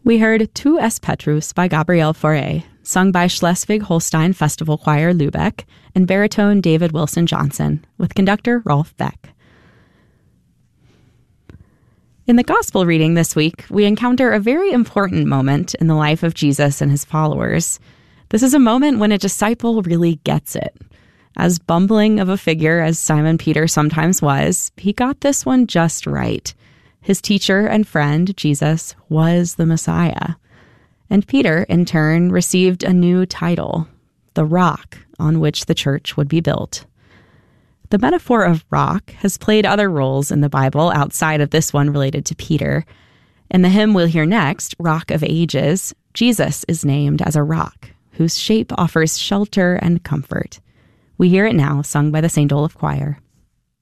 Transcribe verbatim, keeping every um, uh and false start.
We heard Tu es Petrus by Gabriel Fauré, sung by Schleswig-Holstein Festival Choir Lübeck and baritone David Wilson Johnson, with conductor Rolf Beck. In the gospel reading this week, we encounter a very important moment in the life of Jesus and his followers. This is a moment when a disciple really gets it. As bumbling of a figure as Simon Peter sometimes was, he got this one just right. His teacher and friend, Jesus, was the Messiah. And Peter, in turn, received a new title, the rock on which the church would be built. The metaphor of rock has played other roles in the Bible outside of this one related to Peter. In the hymn we'll hear next, Rock of Ages, Jesus is named as a rock, whose shape offers shelter and comfort. We hear it now, sung by the Saint Olaf Choir.